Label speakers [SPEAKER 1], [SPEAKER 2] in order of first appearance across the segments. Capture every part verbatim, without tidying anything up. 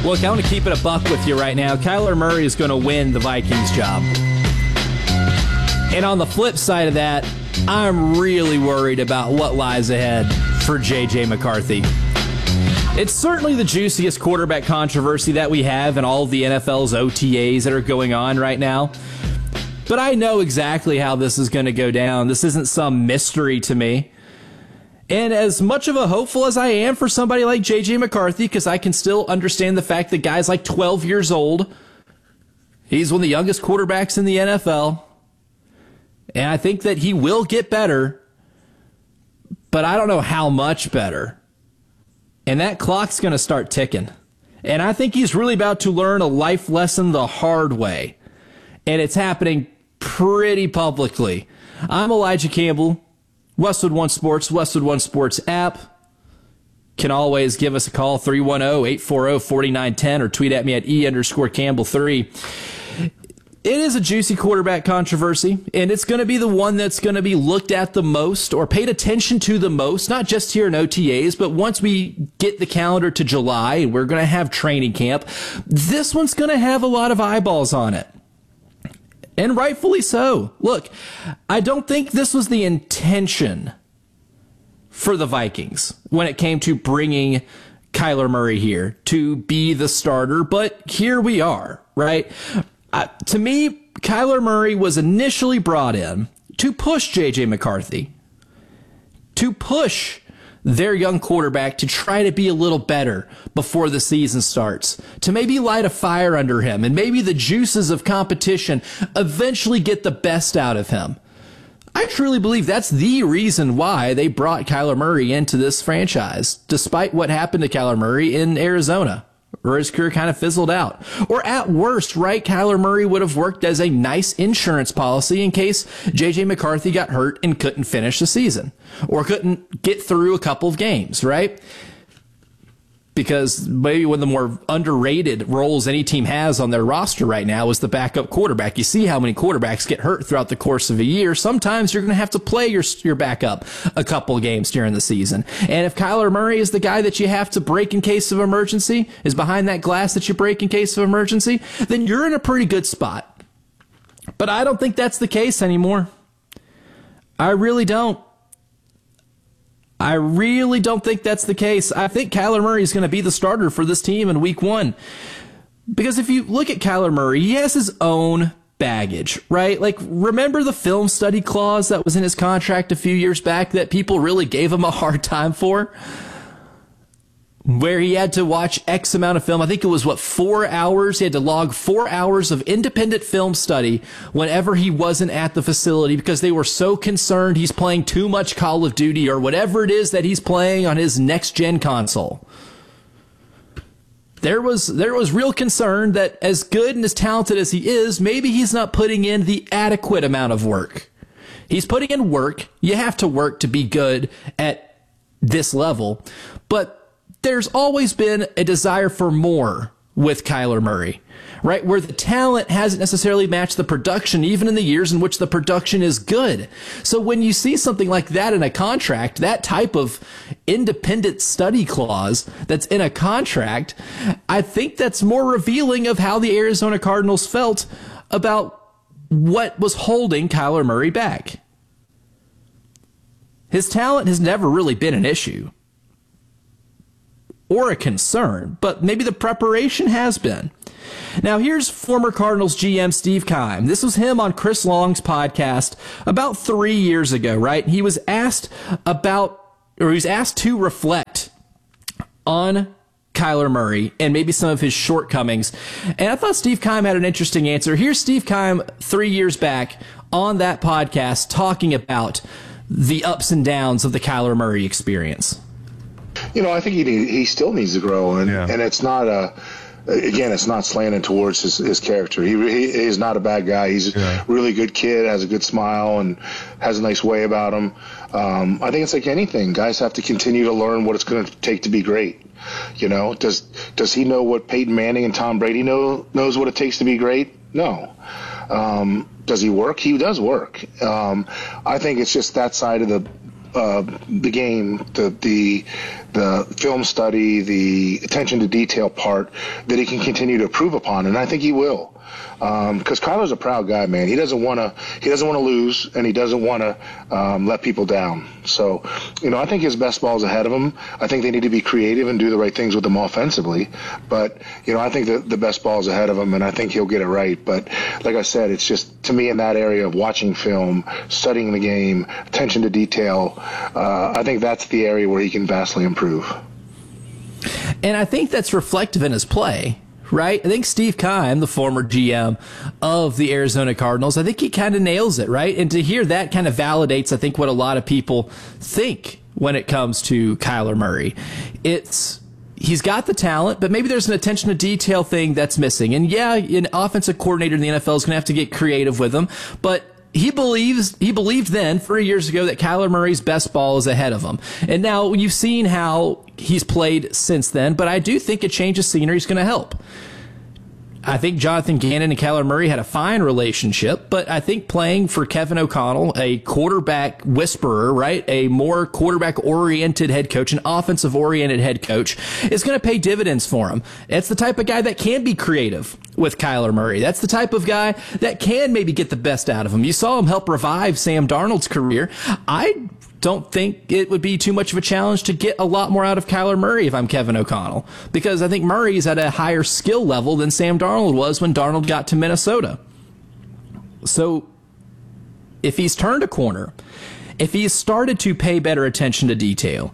[SPEAKER 1] Look, I want to keep it a buck with you right now. Kyler Murray is going to win the Vikings job. And on the flip side of that, I'm really worried about what lies ahead for J J McCarthy. It's certainly the juiciest quarterback controversy that we have in all of the N F L's O T As that are going on right now. But I know exactly how this is going to go down. This isn't some mystery to me. And as much of a hopeful as I am for somebody like J J McCarthy, because I can still understand the fact that guy's like twelve years old, he's one of the youngest quarterbacks in the N F L, and I think that he will get better, but I don't know how much better. And that clock's going to start ticking. And I think he's really about to learn a life lesson the hard way. And it's happening pretty publicly. I'm Elijah Campbell. Westwood One Sports, Westwood One Sports app. Can always give us a call, three one zero, eight four zero, four nine one zero, or tweet at me at E underscore Campbell three. It is a juicy quarterback controversy, and it's going to be the one that's going to be looked at the most or paid attention to the most, not just here in O T As, but once we get the calendar to July and we're going to have training camp, this one's going to have a lot of eyeballs on it. And rightfully so. Look, I don't think this was the intention for the Vikings when it came to bringing Kyler Murray here to be the starter, but here we are, right? Uh, to me, Kyler Murray was initially brought in to push J J McCarthy, to push their young quarterback to try to be a little better before the season starts, to maybe light a fire under him, and maybe the juices of competition eventually get the best out of him. I truly believe that's the reason why they brought Kyler Murray into this franchise, despite what happened to Kyler Murray in Arizona, where his career kind of fizzled out. Or at worst, right, Kyler Murray would have worked as a nice insurance policy in case J J McCarthy got hurt and couldn't finish the season, or couldn't get through a couple of games, right? Because maybe one of the more underrated roles any team has on their roster right now is the backup quarterback. You see how many quarterbacks get hurt throughout the course of a year. Sometimes you're going to have to play your your backup a couple of games during the season. And if Kyler Murray is the guy that you have to break in case of emergency, is behind that glass that you break in case of emergency, then you're in a pretty good spot. But I don't think that's the case anymore. I really don't. I really don't think that's the case. I think Kyler Murray is going to be the starter for this team in week one. Because if you look at Kyler Murray, he has his own baggage, right? Like, remember the film study clause that was in his contract a few years back that people really gave him a hard time for? Where he had to watch X amount of film. I think it was, what, four hours? He had to log four hours of independent film study whenever he wasn't at the facility because they were so concerned he's playing too much Call of Duty or whatever it is that he's playing on his next-gen console. There was, there was real concern that as good and as talented as he is, maybe he's not putting in the adequate amount of work. He's putting in work. You have to work to be good at this level. But there's always been a desire for more with Kyler Murray, right? Where the talent hasn't necessarily matched the production, even in the years in which the production is good. So when you see something like that in a contract, that type of independent study clause that's in a contract, I think that's more revealing of how the Arizona Cardinals felt about what was holding Kyler Murray back. His talent has never really been an issue or a concern, but maybe the preparation has been. Now, here's former Cardinals G M Steve Keim. This was him on Chris Long's podcast about three years ago, right? He was asked about, or he was asked to reflect on Kyler Murray and maybe some of his shortcomings. And I thought Steve Keim had an interesting answer. Here's Steve Keim three years back on that podcast talking about the ups and downs of the Kyler Murray experience.
[SPEAKER 2] You know, I think he need, he still needs to grow, and
[SPEAKER 3] yeah.
[SPEAKER 2] and it's not a again, it's not slanted towards his, his character. He he is not a bad guy. He's
[SPEAKER 3] yeah.
[SPEAKER 2] a really good kid, has a good smile, and has a nice way about him. Um, I think it's like anything. Guys have to continue to learn what it's going to take to be great. You know, does does he know what Peyton Manning and Tom Brady know knows what it takes to be great? No. Um, does he work? He does work. Um, I think it's just that side of the uh, the game, the the the film study, the attention to detail part that he can continue to improve upon, and I think he will. Because um, Kyler's a proud guy, man. He doesn't want to. He doesn't want to lose, and he doesn't want to um, let people down. So, you know, I think his best ball is ahead of him. I think they need to be creative and do the right things with him offensively. But you know, I think that the best ball is ahead of him, and I think he'll get it right. But like I said, it's just to me in that area of watching film, studying the game, attention to detail. Uh, I think that's the area where he can vastly improve.
[SPEAKER 1] And I think that's reflective in his play. Right? I think Steve Keim, the former G M of the Arizona Cardinals, I think he kind of nails it, right? And to hear that kind of validates, I think, what a lot of people think when it comes to Kyler Murray. It's he's got the talent, but maybe there's an attention to detail thing that's missing. And yeah, an offensive coordinator in the N F L is going to have to get creative with him, but He believes he believed then, three years ago, that Kyler Murray's best ball is ahead of him. And now you've seen how he's played since then, but I do think a change of scenery is going to help. I think Jonathan Gannon and Kyler Murray had a fine relationship, but I think playing for Kevin O'Connell, a quarterback whisperer, right, a more quarterback-oriented head coach, an offensive-oriented head coach, is going to pay dividends for him. It's the type of guy that can be creative with Kyler Murray. That's the type of guy that can maybe get the best out of him. You saw him help revive Sam Darnold's career. I don't think it would be too much of a challenge to get a lot more out of Kyler Murray if I'm Kevin O'Connell, because I think Murray is at a higher skill level than Sam Darnold was when Darnold got to Minnesota. So if he's turned a corner, if he's started to pay better attention to detail,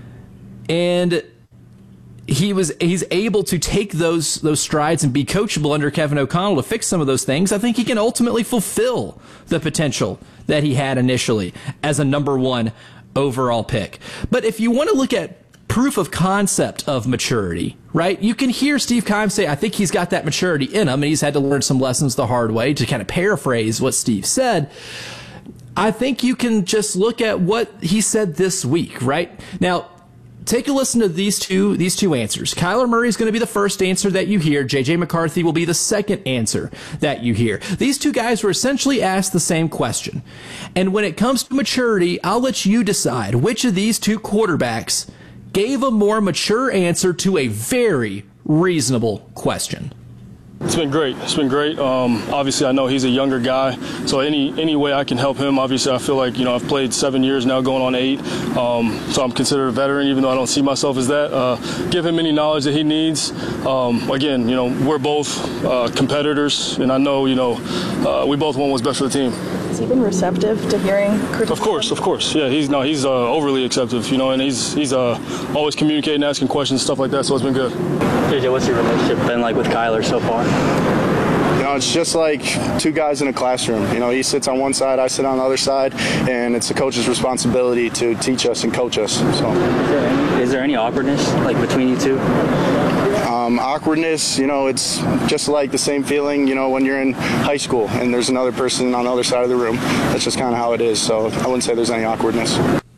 [SPEAKER 1] and he was he's able to take those those strides and be coachable under Kevin O'Connell to fix some of those things, I think he can ultimately fulfill the potential that he had initially as a number one overall pick. But if you want to look at proof of concept of maturity, right, you can hear Steve Keim say, I think he's got that maturity in him, and he's had to learn some lessons the hard way, to kind of paraphrase what Steve said. I think you can just look at what he said this week, right? Now, take a listen to these two these two answers. Kyler Murray is going to be the first answer that you hear. J J McCarthy will be the second answer that you hear. These two guys were essentially asked the same question. And when it comes to maturity, I'll let you decide which of these two quarterbacks gave a more mature answer to a very reasonable question.
[SPEAKER 3] It's been great. It's been great. Um, obviously, I know he's a younger guy, so any any way I can help him. Obviously, I feel like, you know, I've played seven years now, going on eight, um, so I'm considered a veteran, even though I don't see myself as that. Uh, give him any knowledge that he needs. Um, again, you know, we're both uh, competitors, and I know, you know, uh, we both want what's best for the team.
[SPEAKER 4] Has he been receptive to hearing criticism?
[SPEAKER 3] Of course, of course. Yeah, he's no, he's uh, overly acceptive, you know, and he's he's uh, always communicating, asking questions, stuff like that. So it's been good.
[SPEAKER 5] J J, what's your relationship been like with Kyler so far?
[SPEAKER 6] You know, it's just like two guys in a classroom. You know, he sits on one side, I sit on the other side, and it's the coach's responsibility to teach us and coach us. So,
[SPEAKER 5] is there any, is there any awkwardness like between you two?
[SPEAKER 6] Um, awkwardness, you know, it's just like the same feeling, you know, when you're in high school and there's another person on the other side of the room. That's just kind of how it is. So I wouldn't say there's any awkwardness.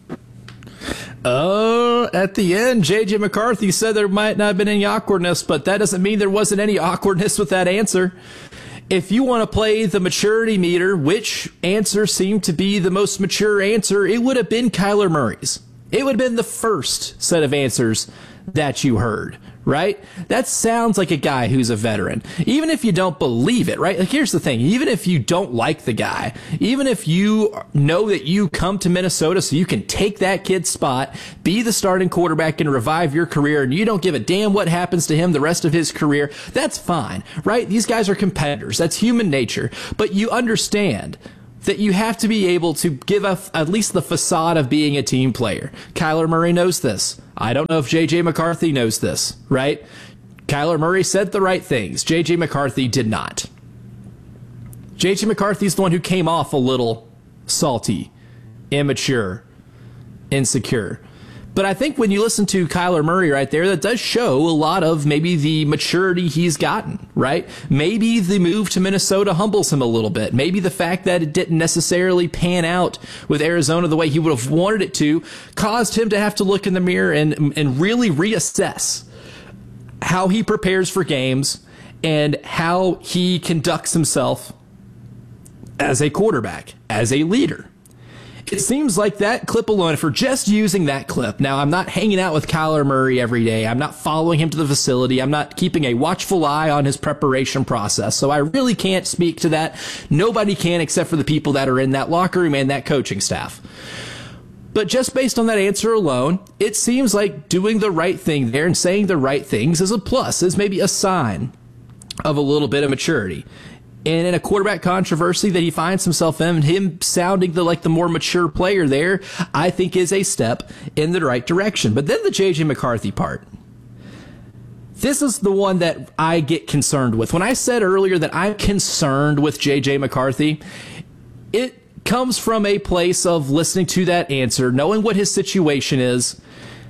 [SPEAKER 1] Oh, at the end, J J McCarthy said there might not have been any awkwardness, but that doesn't mean there wasn't any awkwardness with that answer. If you want to play the maturity meter, which answer seemed to be the most mature answer, it would have been Kyler Murray's. It would have been the first set of answers that you heard, right? That sounds like a guy who's a veteran. Even if you don't believe it, right? Like, here's the thing. Even if you don't like the guy, even if you know that you come to Minnesota so you can take that kid's spot, be the starting quarterback and revive your career, and you don't give a damn what happens to him the rest of his career, that's fine, right? These guys are competitors. That's human nature. But you understand that you have to be able to give up at least the facade of being a team player. Kyler Murray knows this. I don't know if J J McCarthy knows this, right? Kyler Murray said the right things. J J McCarthy did not. J J McCarthy's the one who came off a little salty, immature, insecure. But I think when you listen to Kyler Murray right there, that does show a lot of maybe the maturity he's gotten, right? Maybe the move to Minnesota humbles him a little bit. Maybe the fact that it didn't necessarily pan out with Arizona the way he would have wanted it to caused him to have to look in the mirror and, and really reassess how he prepares for games and how he conducts himself as a quarterback, as a leader. it seems like that clip alone, if we're just using that clip, now I'm not hanging out with Kyler Murray every day. I'm not following him to the facility. I'm not keeping a watchful eye on his preparation process. So I really can't speak to that. Nobody can except for the people that are in that locker room and that coaching staff. But just based on that answer alone, it seems like doing the right thing there and saying the right things is a plus, is maybe a sign of a little bit of maturity. And in a quarterback controversy that he finds himself in, him sounding the like the more mature player there, I think is a step in the right direction. But then the J J McCarthy part. This is the one that I get concerned with. When I said earlier that I'm concerned with J J McCarthy, it comes from a place of listening to that answer, knowing what his situation is,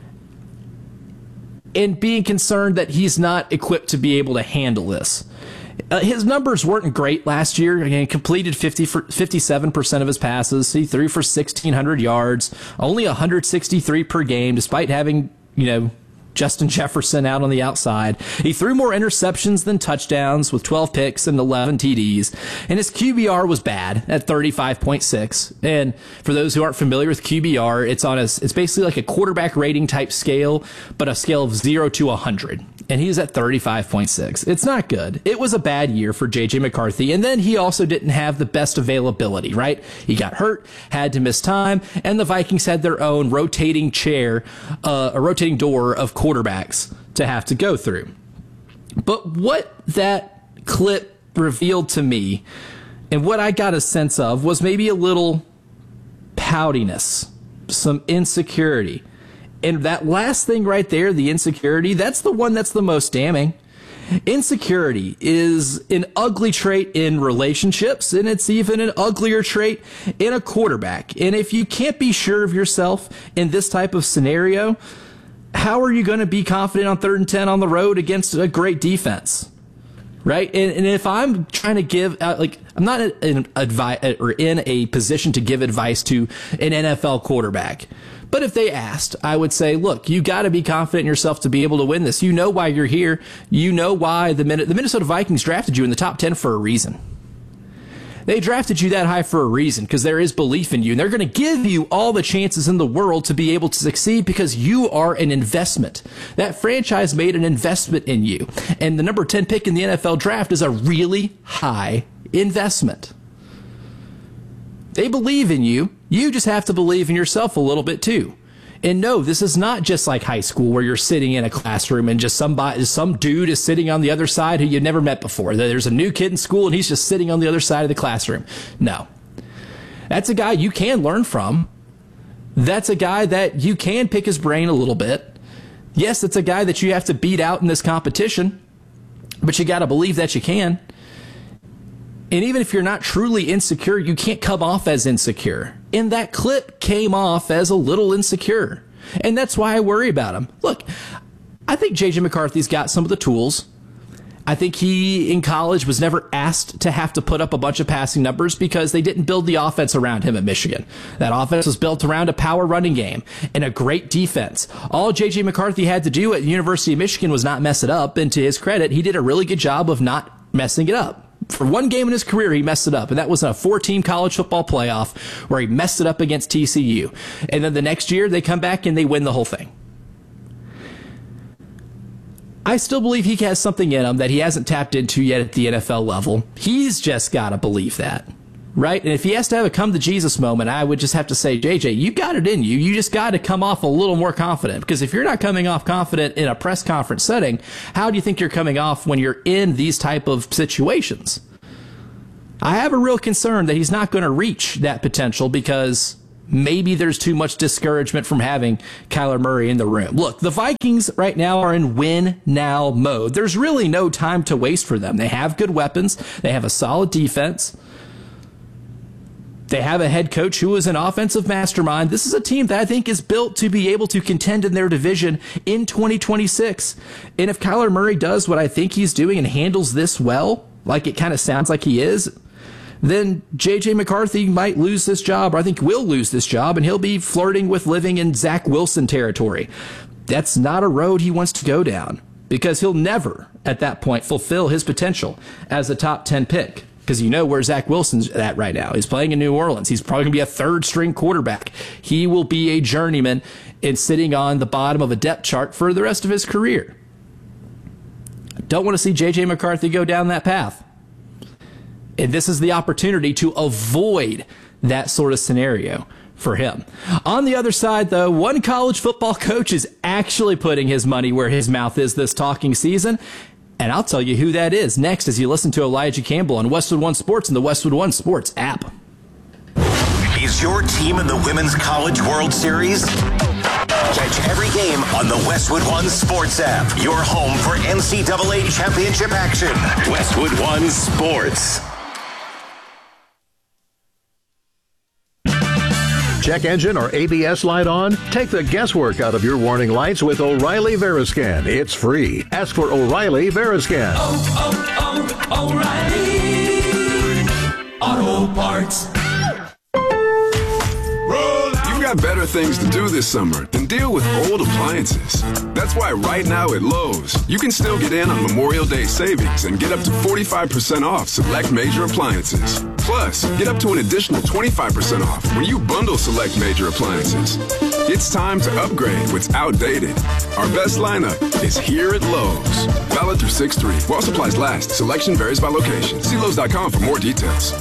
[SPEAKER 1] and being concerned that he's not equipped to be able to handle this. Uh, his numbers weren't great last year. Again, he completed fifty for, fifty-seven percent of his passes. He threw for sixteen hundred yards, only one hundred sixty-three per game, despite having, you know, Justin Jefferson out on the outside. He threw more interceptions than touchdowns with twelve picks and eleven T Ds. And his Q B R was bad at thirty-five point six. And for those who aren't familiar with Q B R, it's on a, it's basically like a quarterback rating type scale, but a scale of zero to one hundred. And he's at thirty-five point six. It's not good. It was a bad year for J J McCarthy. And then he also didn't have the best availability, right? He got hurt, had to miss time, and the Vikings had their own rotating chair, uh, a rotating door of quarterbacks to have to go through. But what that clip revealed to me, and what I got a sense of, was maybe a little poutiness, some insecurity. And that last thing right there, the insecurity, that's the one that's the most damning. Insecurity is an ugly trait in relationships, and it's even an uglier trait in a quarterback. And if you can't be sure of yourself in this type of scenario, how are you going to be confident on third and ten on the road against a great defense? Right? And, and if I'm trying to give, uh, like, I'm not in, advi- or in a position to give advice to an N F L quarterback. But if they asked, I would say, look, you got to be confident in yourself to be able to win this. You know why you're here. You know why the, Min- the Minnesota Vikings drafted you in the top ten for a reason. They drafted you that high for a reason, because there is belief in you, and they're going to give you all the chances in the world to be able to succeed because you are an investment. That franchise made an investment in you, and the number ten pick in the N F L draft is a really high investment. They believe in you. You just have to believe in yourself a little bit too. And no, this is not just like high school where you're sitting in a classroom and just somebody, some dude is sitting on the other side who you've never met before. There's a new kid in school and he's just sitting on the other side of the classroom. No. That's a guy you can learn from. That's a guy that you can pick his brain a little bit. Yes, it's a guy that you have to beat out in this competition, but you got to believe that you can. And even if you're not truly insecure, you can't come off as insecure. And that clip came off as a little insecure. And that's why I worry about him. Look, I think J J McCarthy's got some of the tools. I think he, in college, was never asked to have to put up a bunch of passing numbers because they didn't build the offense around him at Michigan. That offense was built around a power running game and a great defense. All J J McCarthy had to do at the University of Michigan was not mess it up. And to his credit, he did a really good job of not messing it up. For one game in his career, he messed it up, and that was in a four-team college football playoff where he messed it up against T C U. And then the next year, they come back and they win the whole thing. I still believe he has something in him that he hasn't tapped into yet at the N F L level. He's just got to believe that, right? And if he has to have a come-to-Jesus moment, I would just have to say, J J, you got it in you. You just got to come off a little more confident. Because if you're not coming off confident in a press conference setting, how do you think you're coming off when you're in these type of situations? I have a real concern that he's not going to reach that potential because maybe there's too much discouragement from having Kyler Murray in the room. Look, the Vikings right now are in win-now mode. There's really no time to waste for them. They have good weapons. They have a solid defense. They have a head coach who is an offensive mastermind. This is a team that I think is built to be able to contend in their division in twenty twenty-six. And if Kyler Murray does what I think he's doing and handles this well, like it kind of sounds like he is, then J J McCarthy might lose this job, or I think will lose this job, and he'll be flirting with living in Zach Wilson territory. That's not a road he wants to go down, because he'll never, at that point, fulfill his potential as a top ten pick. because you know where Zach Wilson's at right now. He's playing in New Orleans. He's probably going to be a third-string quarterback. He will be a journeyman and sitting on the bottom of a depth chart for the rest of his career. I don't want to see J J McCarthy go down that path. And this is the opportunity to avoid that sort of scenario for him. On the other side, though, one college football coach is actually putting his money where his mouth is this talking season. And I'll tell you who that is next as you listen to Elijah Campbell on Westwood One Sports and the Westwood One Sports app.
[SPEAKER 7] Is your team in the Women's College World Series? Catch every game on the Westwood One Sports app. Your home for N C double A championship action. Westwood One Sports.
[SPEAKER 8] Check engine or A B S light on? Take the guesswork out of your warning lights with O'Reilly Veriscan. It's free. Ask for O'Reilly Veriscan.
[SPEAKER 9] Oh, oh, oh, O'Reilly Auto Parts.
[SPEAKER 10] You've got better things to do this summer than deal with old appliances. That's why right now at Lowe's, you can still get in on Memorial Day savings and get up to forty-five percent off select major appliances. Plus, get up to an additional twenty-five percent off when you bundle select major appliances. It's time to upgrade what's outdated. Our best lineup is here at Lowe's. Valid through six three. While supplies last, selection varies by location. See Lowe's dot com for more details.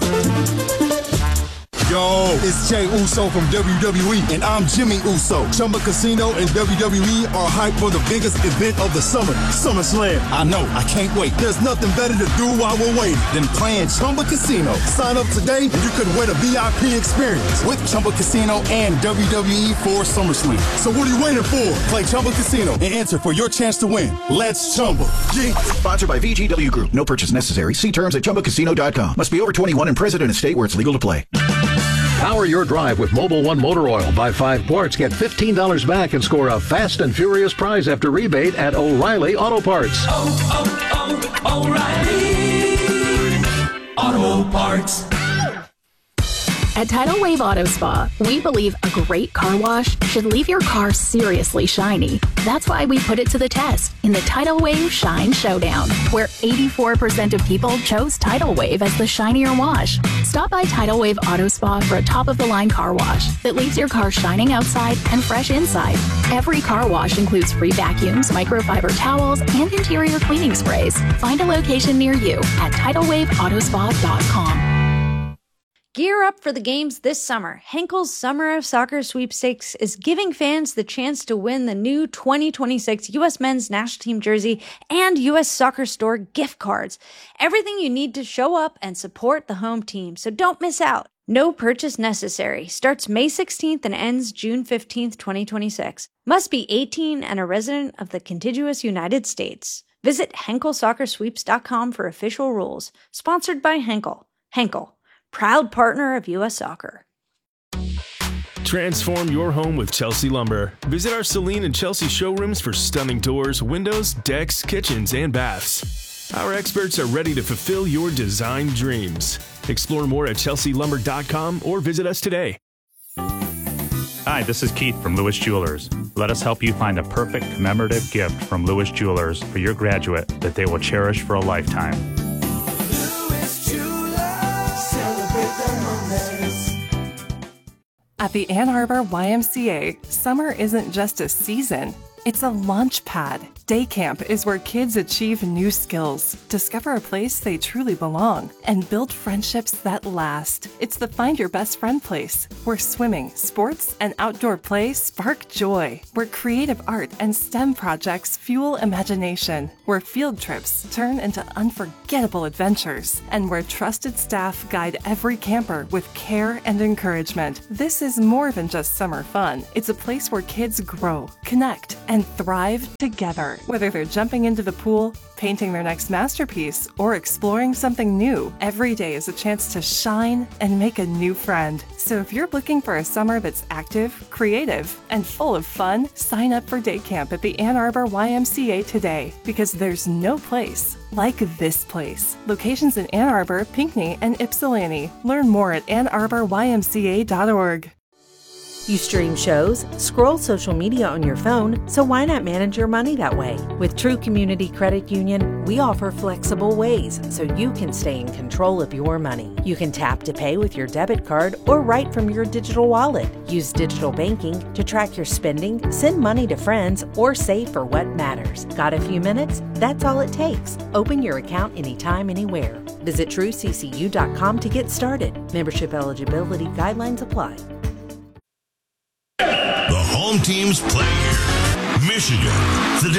[SPEAKER 11] Yo, it's Jay Uso from W W E, and I'm Jimmy Uso. Chumba Casino and W W E are hyped for the biggest event of the summer, SummerSlam. I know, I can't wait. There's nothing better to do while we're waiting than playing Chumba Casino. Sign up today and you could win a V I P experience with Chumba Casino and W W E for SummerSlam. So what are you waiting for? Play Chumba Casino and enter for your chance to win. Let's Chumba. Yeah.
[SPEAKER 12] Sponsored by V G W Group. No purchase necessary. See terms at Chumba Casino dot com. Must be over twenty-one and present in a state where it's legal to play.
[SPEAKER 8] Power your drive with Mobil One Motor Oil. Buy five quarts, get fifteen dollars back, and score a fast and furious prize after rebate at O'Reilly Auto Parts.
[SPEAKER 9] Oh, oh, oh, O'Reilly Auto Parts.
[SPEAKER 13] At Tidal Wave Auto Spa, we believe a great car wash should leave your car seriously shiny. That's why we put it to the test in the Tidal Wave Shine Showdown, where eighty-four percent of people chose Tidal Wave as the shinier wash. Stop by Tidal Wave Auto Spa for a top-of-the-line car wash that leaves your car shining outside and fresh inside. Every car wash includes free vacuums, microfiber towels, and interior cleaning sprays. Find a location near you at tidal wave auto spa dot com.
[SPEAKER 14] Gear up for the games this summer. Henkel's Summer of Soccer Sweepstakes is giving fans the chance to win the new twenty twenty-six U S Men's National Team jersey and U S Soccer Store gift cards. Everything you need to show up and support the home team, so don't miss out. No purchase necessary. Starts May sixteenth and ends June fifteenth, twenty twenty-six. Must be eighteen and a resident of the contiguous United States. Visit henkel soccer sweeps dot com for official rules. Sponsored by Henkel. Henkel, proud partner of U S Soccer.
[SPEAKER 15] Transform your home with Chelsea Lumber. Visit our Celine and Chelsea showrooms for stunning doors, windows, decks, kitchens, and baths. Our experts are ready to fulfill your design dreams. Explore more at chelsea lumber dot com or visit us today.
[SPEAKER 16] Hi, this is Keith from Lewis Jewelers. Let us help you find the perfect commemorative gift from Lewis Jewelers for your graduate that they will cherish for a lifetime.
[SPEAKER 17] At the Ann Arbor Y M C A, summer isn't just a season, it's a launch pad. Day camp is where kids achieve new skills, discover a place they truly belong, and build friendships that last. It's the Find Your Best Friend place, where swimming, sports, and outdoor play spark joy, where creative art and STEM projects fuel imagination, where field trips turn into unforgettable adventures, and where trusted staff guide every camper with care and encouragement. This is more than just summer fun. It's a place where kids grow, connect, and thrive together. Whether they're jumping into the pool, painting their next masterpiece, or exploring something new, every day is a chance to shine and make a new friend. So if you're looking for a summer that's active, creative, and full of fun, sign up for day camp at the Ann Arbor Y M C A today, because there's no place like this place. Locations in Ann Arbor, Pinckney, and Ypsilanti. Learn more at ann arbor y m c a dot org.
[SPEAKER 18] You stream shows, scroll social media on your phone, so why not manage your money that way? With True Community Credit Union, we offer flexible ways so you can stay in control of your money. You can tap to pay with your debit card or right from your digital wallet. Use digital banking to track your spending, send money to friends, or save for what matters. Got a few minutes? That's all it takes. Open your account anytime, anywhere. Visit true c c u dot com to get started. Membership eligibility guidelines apply.
[SPEAKER 19] The home teams play here. Michigan, the